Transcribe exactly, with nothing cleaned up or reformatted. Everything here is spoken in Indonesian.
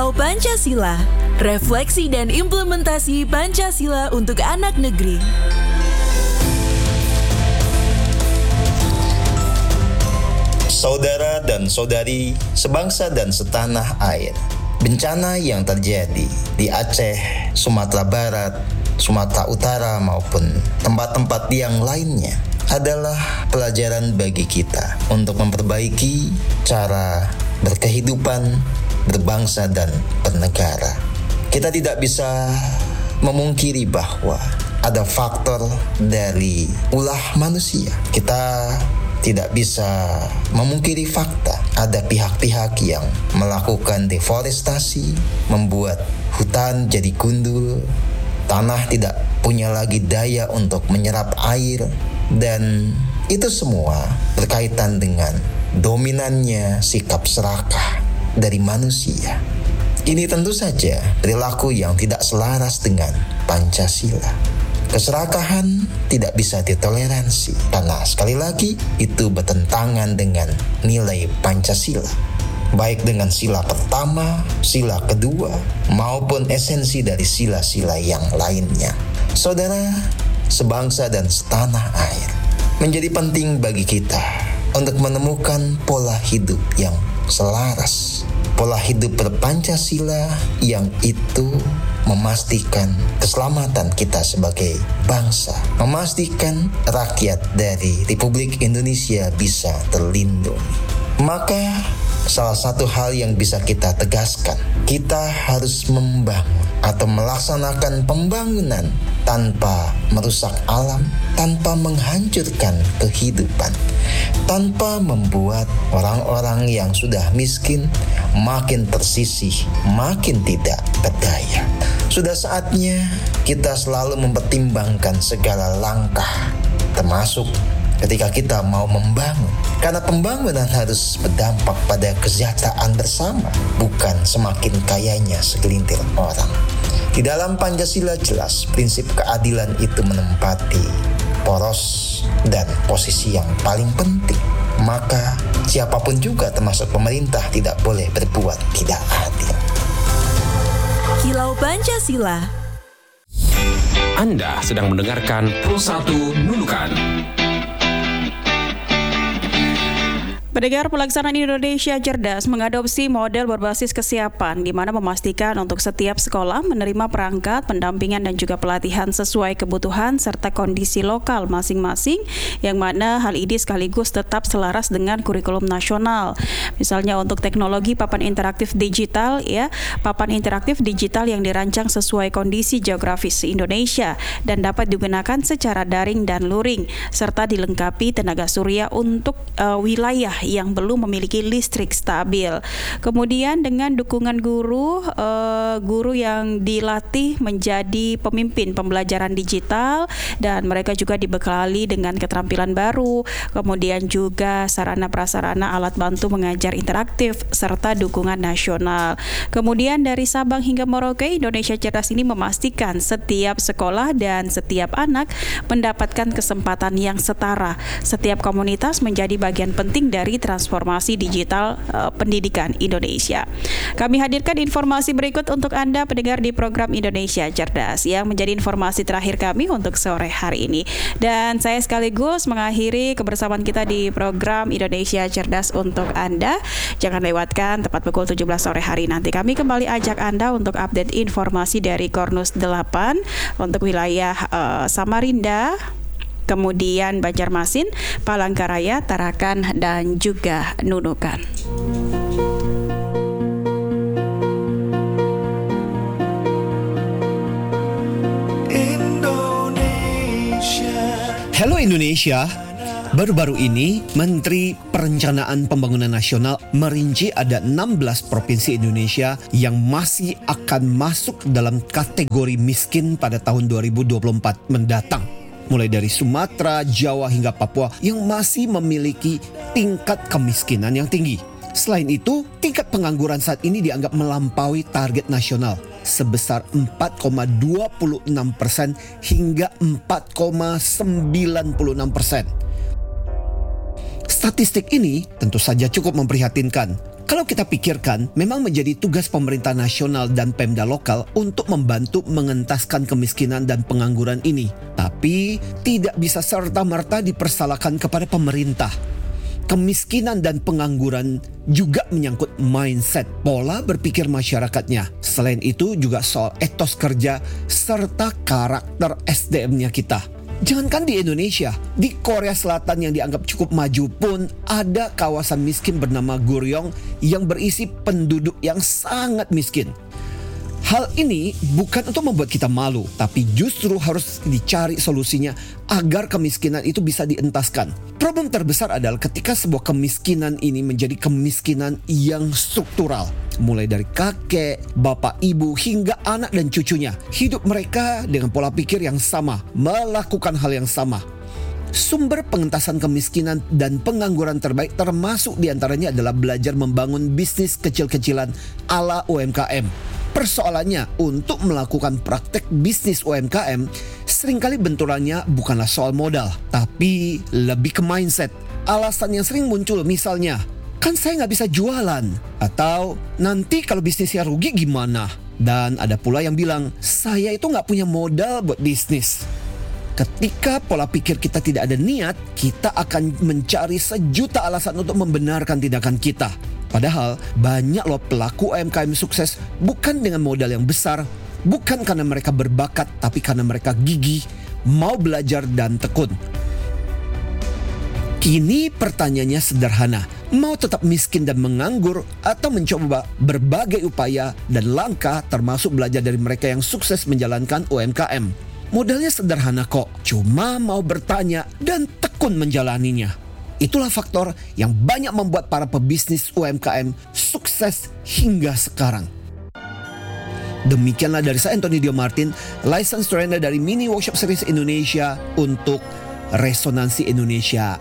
Kilau Pancasila, refleksi dan implementasi Pancasila untuk anak negeri. Saudara dan saudari sebangsa dan setanah air, bencana yang terjadi di Aceh, Sumatera Barat, Sumatera Utara maupun tempat-tempat yang lainnya adalah pelajaran bagi kita untuk memperbaiki cara berkehidupan, berbangsa dan bernegara. Kita tidak bisa memungkiri bahwa ada faktor dari ulah manusia. Kita tidak bisa memungkiri fakta ada pihak-pihak yang melakukan deforestasi, membuat hutan jadi gundul, tanah tidak punya lagi daya untuk menyerap air, dan itu semua berkaitan dengan dominannya sikap serakah dari manusia. Ini tentu saja perilaku yang tidak selaras dengan Pancasila. Keserakahan tidak bisa ditoleransi karena sekali lagi itu bertentangan dengan nilai Pancasila, baik dengan sila pertama, sila kedua, maupun esensi dari sila-sila yang lainnya. Saudara, sebangsa dan setanah air, menjadi penting bagi kita untuk menemukan pola hidup yang selaras, pola hidup berpancasila yang itu memastikan keselamatan kita sebagai bangsa, memastikan rakyat dari Republik Indonesia bisa terlindungi. Maka salah satu hal yang bisa kita tegaskan, kita harus membangun atau melaksanakan pembangunan tanpa merusak alam, tanpa menghancurkan kehidupan, tanpa membuat orang-orang yang sudah miskin makin tersisih, makin tidak berdaya. Sudah saatnya kita selalu mempertimbangkan segala langkah, termasuk ketika kita mau membangun. Karena pembangunan harus berdampak pada kesejahteraan bersama, bukan semakin kayanya segelintir orang. Di dalam Pancasila jelas prinsip keadilan itu menempati poros dan posisi yang paling penting. Maka siapapun juga termasuk pemerintah tidak boleh berbuat tidak adil. Kilau Pancasila. Anda sedang mendengarkan Pro satu Nunukan. Pendengar, pelaksanaan Indonesia Cerdas mengadopsi model berbasis kesiapan di mana memastikan untuk setiap sekolah menerima perangkat, pendampingan dan juga pelatihan sesuai kebutuhan serta kondisi lokal masing-masing, yang mana hal ini sekaligus tetap selaras dengan kurikulum nasional. Misalnya untuk teknologi papan interaktif digital, ya, papan interaktif digital yang dirancang sesuai kondisi geografis Indonesia dan dapat digunakan secara daring dan luring serta dilengkapi tenaga surya untuk uh, wilayah yang belum memiliki listrik stabil. Kemudian dengan dukungan guru, uh, guru yang dilatih menjadi pemimpin pembelajaran digital dan mereka juga dibekali dengan keterampilan baru, kemudian juga sarana prasarana alat bantu mengajar interaktif serta dukungan nasional. Kemudian dari Sabang hingga Merauke, Indonesia Cerdas ini memastikan setiap sekolah dan setiap anak mendapatkan kesempatan yang setara. Setiap komunitas menjadi bagian penting dari transformasi digital uh, pendidikan Indonesia. Kami hadirkan informasi berikut untuk Anda pendengar di program Indonesia Cerdas yang menjadi informasi terakhir kami untuk sore hari ini. Dan saya sekaligus mengakhiri kebersamaan kita di program Indonesia Cerdas untuk Anda. Jangan lewatkan tepat pukul tujuh belas sore hari nanti. Kami kembali ajak Anda untuk update informasi dari Kornus delapan untuk wilayah uh, Samarinda, kemudian Banjarmasin, Palangkaraya, Tarakan, dan juga Nunukan. Halo Indonesia. Baru-baru ini, Menteri Perencanaan Pembangunan Nasional merinci ada enam belas provinsi Indonesia yang masih akan masuk dalam kategori miskin pada tahun dua ribu dua puluh empat mendatang. Mulai dari Sumatera, Jawa hingga Papua yang masih memiliki tingkat kemiskinan yang tinggi. Selain itu, tingkat pengangguran saat ini dianggap melampaui target nasional sebesar empat koma dua puluh enam persen hingga empat koma sembilan puluh enam persen. Statistik ini tentu saja cukup memprihatinkan Kalau kita pikirkan, memang menjadi tugas pemerintah nasional dan Pemda lokal untuk membantu mengentaskan kemiskinan dan pengangguran ini. Tapi tidak bisa serta-merta dipersalahkan kepada pemerintah. Kemiskinan dan pengangguran juga menyangkut mindset, pola berpikir masyarakatnya. Selain itu juga soal etos kerja serta karakter S D M-nya kita. Jangankan di Indonesia, di Korea Selatan yang dianggap cukup maju pun ada kawasan miskin bernama Goryeo yang berisi penduduk yang sangat miskin. Hal ini bukan untuk membuat kita malu, tapi justru harus dicari solusinya agar kemiskinan itu bisa dientaskan. Problem terbesar adalah ketika sebuah kemiskinan ini menjadi kemiskinan yang struktural. Mulai dari kakek, bapak, ibu, hingga anak dan cucunya. Hidup mereka dengan pola pikir yang sama, melakukan hal yang sama. Sumber pengentasan kemiskinan dan pengangguran terbaik termasuk diantaranya adalah belajar membangun bisnis kecil-kecilan ala U M K M. Persoalannya, untuk melakukan praktek bisnis U M K M, seringkali benturannya bukanlah soal modal, tapi lebih ke mindset. Alasan yang sering muncul misalnya, kan saya nggak bisa jualan, atau nanti kalau bisnisnya rugi gimana? Dan ada pula yang bilang, saya itu nggak punya modal buat bisnis. Ketika pola pikir kita tidak ada niat, kita akan mencari sejuta alasan untuk membenarkan tindakan kita. Padahal banyak loh pelaku U M K M sukses bukan dengan modal yang besar, bukan karena mereka berbakat, tapi karena mereka gigih, mau belajar dan tekun. Kini pertanyaannya sederhana, mau tetap miskin dan menganggur atau mencoba berbagai upaya dan langkah termasuk belajar dari mereka yang sukses menjalankan U M K M? Modalnya sederhana kok, cuma mau bertanya dan tekun menjalaninya. Itulah faktor yang banyak membuat para pebisnis U M K M sukses hingga sekarang. Demikianlah dari saya Anthony Dio Martin, License Trainer dari Mini Workshop Series Indonesia untuk Resonansi Indonesia